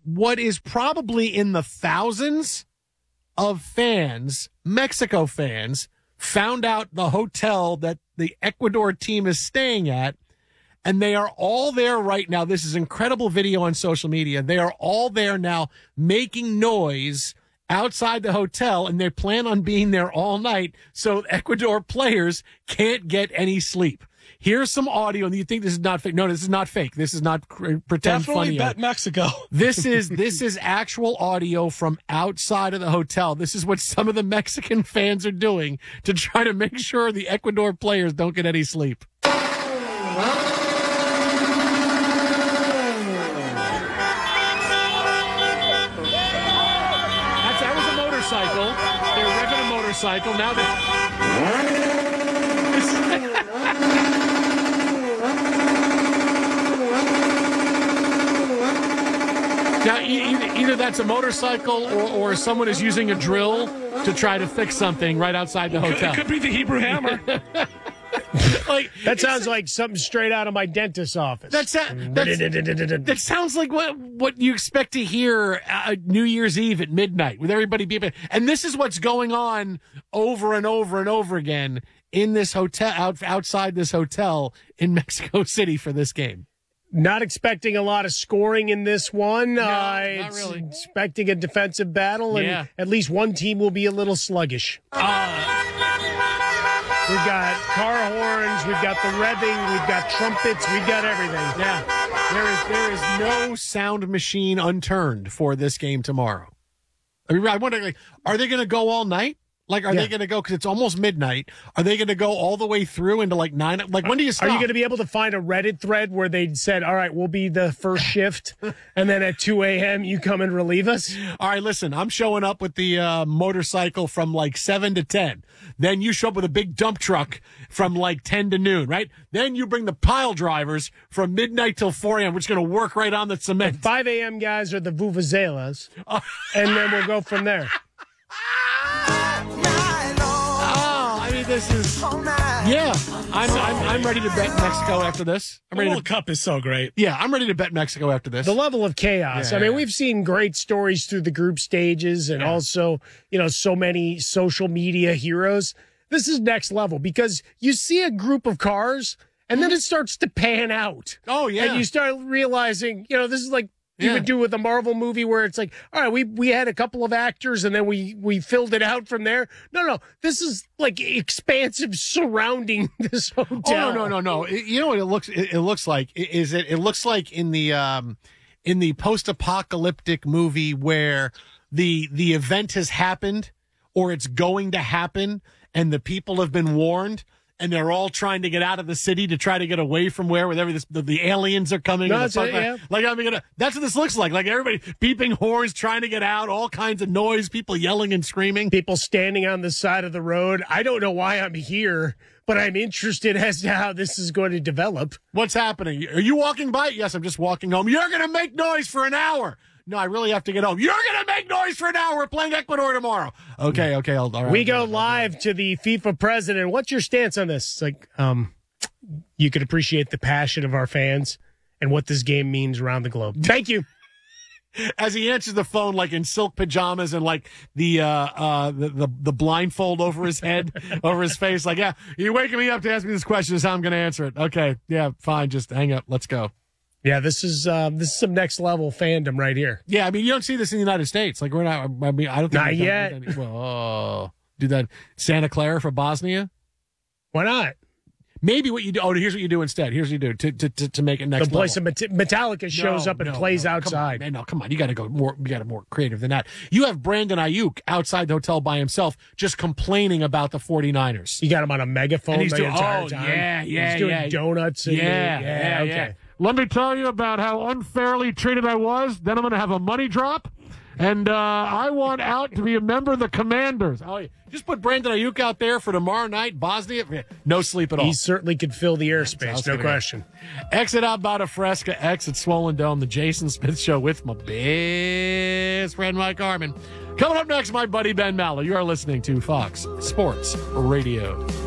what is probably in the thousands of fans, Mexico fans, found out the hotel that the Ecuador team is staying at, and they are all there right now. This is incredible video on social media. They are all there now making noise outside the hotel, and they plan on being there all night so Ecuador players can't get any sleep. Here's some audio, and you think this is not fake. No, this is not fake. This is not pretend Definitely funny. bet Mexico. This is actual audio from outside of the hotel. This is what some of the Mexican fans are doing to try to make sure the Ecuador players don't get any sleep. That was a motorcycle. They're revving a motorcycle. Now Now, either that's a motorcycle or someone is using a drill to try to fix something right outside the hotel. It could be the Hebrew Hammer. That sounds like something straight out of my dentist's office. That sounds like what you expect to hear New Year's Eve at midnight with everybody beeping. And this is what's going on over and over and over again in this hotel, outside this hotel in Mexico City for this game. Not expecting a lot of scoring in this one. No, not really. Expecting a defensive battle, and at least one team will be a little sluggish. We've got car horns, we've got the revving, we've got trumpets, we've got everything. Yeah, there is no sound machine unturned for this game tomorrow. I mean, I wonder, are they going to go all night? Are they going to go, because it's almost midnight, are they going to go all the way through into 9? When do you stop? Are you going to be able to find a Reddit thread where they said, all right, we'll be the first shift, and then at 2 a.m. you come and relieve us? All right, listen, I'm showing up with the motorcycle from 7 to 10. Then you show up with a big dump truck from 10 to noon, right? Then you bring the pile drivers from midnight till 4 a.m. We're just going to work right on the cement. 5 a.m. guys are the vuvuzelas, and then we'll go from there. This is, I'm ready to bet Mexico after this. The World Cup is so great. Yeah, I'm ready to bet Mexico after this. The level of chaos. Yeah. I mean, we've seen great stories through the group stages and also, so many social media heroes. This is next level because you see a group of cars and then it starts to pan out. Oh, yeah. And you start realizing, this is like, you would do with a Marvel movie where it's like, all right, we had a couple of actors and then we filled it out from there. No, this is expansive surrounding this hotel. Oh, no. You know what it looks like? It looks like in the post-apocalyptic movie where the event has happened or it's going to happen and the people have been warned. And they're all trying to get out of the city to try to get away from wherever the aliens are coming. No, that's what this looks like. Like everybody beeping horns, trying to get out, all kinds of noise, people yelling and screaming. People standing on the side of the road. I don't know why I'm here, but I'm interested as to how this is going to develop. What's happening? Are you walking by? Yes, I'm just walking home. You're going to make noise for an hour. No, I really have to get home. You're going to make noise for an hour. We're playing Ecuador tomorrow. Okay. All right. We go live to the FIFA president. What's your stance on this? It's you could appreciate the passion of our fans and what this game means around the globe. Thank you. As he answers the phone, in silk pajamas and the blindfold over his head, over his face, you're waking me up to ask me this question. Is how I'm going to answer it. Okay, yeah, fine. Just hang up. Let's go. Yeah, this is some next level fandom right here. Yeah, I mean, you don't see this in the United States. We're not. I mean, I don't think not yet. Do that Santa Clara for Bosnia? Why not? Maybe what you do. Oh, here's what you do instead. Here's what you do to make it next level. Play some Metallica shows up and plays outside. Come on. You got to go more. You got to more creative than that. You have Brandon Ayuk outside the hotel by himself, just complaining about the 49ers. You got him on a megaphone the entire time. Yeah. He's doing donuts. Okay. Let me tell you about how unfairly treated I was. Then I'm going to have a money drop. And I want out to be a member of the Commanders. Oh, just put Brandon Ayuk out there for tomorrow night, Bosnia. No sleep at all. He certainly could fill the airspace, no question. Exit out Bada Fresca, exit Swollen Dome, the Jason Smith Show with my best friend Mike Harmon. Coming up next, my buddy Ben Maller. You are listening to Fox Sports Radio.